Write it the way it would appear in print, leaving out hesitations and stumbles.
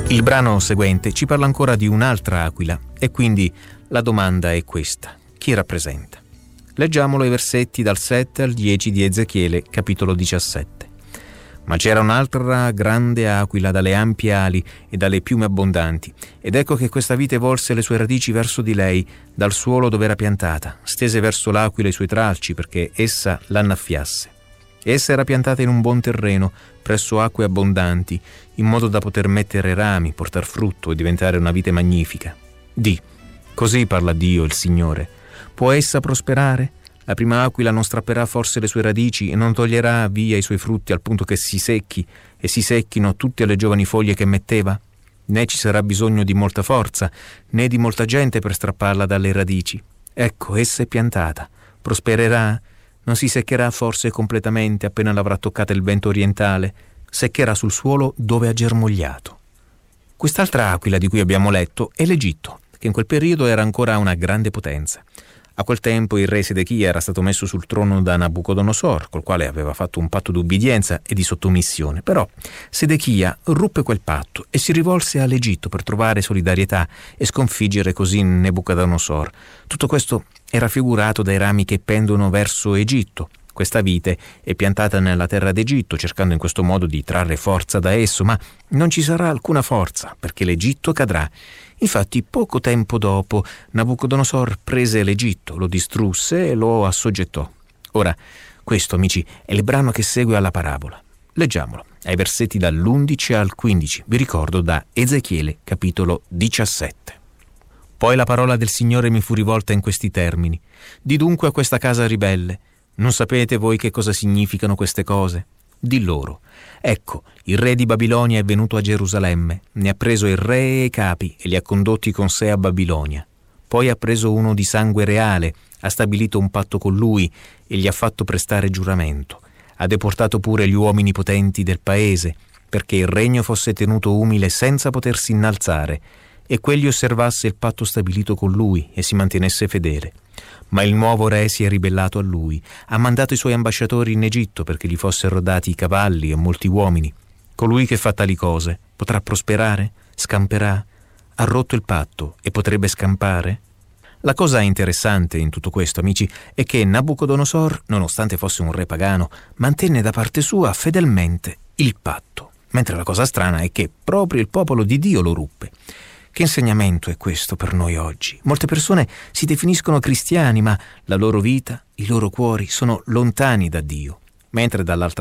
Il brano seguente ci parla ancora di un'altra aquila e quindi la domanda è questa: chi rappresenta? Leggiamolo i versetti dal 7 al 10 di Ezechiele, capitolo 17. Ma c'era un'altra grande aquila dalle ampie ali e dalle piume abbondanti, ed ecco che questa vite volse le sue radici verso di lei, dal suolo dove era piantata, stese verso l'aquila i suoi tralci perché essa l'annaffiasse. Essa era piantata in un buon terreno, presso acque abbondanti, in modo da poter mettere rami, portar frutto e diventare una vite magnifica. Così parla Dio, il Signore. Può essa prosperare? La prima aquila non strapperà forse le sue radici e non toglierà via i suoi frutti al punto che si secchi e si secchino tutte le giovani foglie che metteva? Né ci sarà bisogno di molta forza, né di molta gente per strapparla dalle radici. Ecco, essa è piantata. Prospererà? Non si seccherà forse completamente appena l'avrà toccata il vento orientale? Seccherà sul suolo dove ha germogliato. Quest'altra aquila di cui abbiamo letto è l'Egitto, che in quel periodo era ancora una grande potenza. A quel tempo il re Sedechia era stato messo sul trono da Nabucodonosor, col quale aveva fatto un patto d'ubbidienza e di sottomissione. Però Sedechia ruppe quel patto e si rivolse all'Egitto per trovare solidarietà e sconfiggere così Nabucodonosor. Tutto questo è raffigurato dai rami che pendono verso Egitto. Questa vite è piantata nella terra d'Egitto, cercando in questo modo di trarre forza da esso, ma non ci sarà alcuna forza, perché l'Egitto cadrà. Infatti, poco tempo dopo, Nabucodonosor prese l'Egitto, lo distrusse e lo assoggettò. Ora, questo, amici, è il brano che segue alla parabola. Leggiamolo, ai versetti dall'11 al 15, vi ricordo da Ezechiele, capitolo 17. Poi la parola del Signore mi fu rivolta in questi termini: di dunque a questa casa ribelle, non sapete voi che cosa significano queste cose? Di loro: ecco, il re di Babilonia è venuto a Gerusalemme, ne ha preso il re e i capi e li ha condotti con sé a Babilonia. Poi ha preso uno di sangue reale, ha stabilito un patto con lui e gli ha fatto prestare giuramento. Ha deportato pure gli uomini potenti del paese, perché il regno fosse tenuto umile senza potersi innalzare, e quegli osservasse il patto stabilito con lui e si mantenesse fedele. Ma il nuovo re si è ribellato a lui, ha mandato i suoi ambasciatori in Egitto perché gli fossero dati i cavalli e molti uomini. Colui che fa tali cose potrà prosperare? Scamperà? Ha rotto il patto e potrebbe scampare? La cosa interessante in tutto questo, amici, è che Nabucodonosor, nonostante fosse un re pagano, mantenne da parte sua fedelmente il patto, mentre la cosa strana è che proprio il popolo di Dio lo ruppe. Che insegnamento è questo per noi oggi? Molte persone si definiscono cristiani, ma la loro vita, i loro cuori sono lontani da Dio, mentre dall'altra